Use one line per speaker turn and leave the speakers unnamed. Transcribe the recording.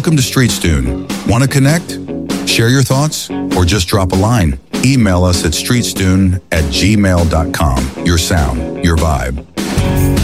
Welcome to Streetstune. Want to connect? Share your thoughts? Or just drop a line? Email us at streetstune@gmail.com. Your sound, your vibe.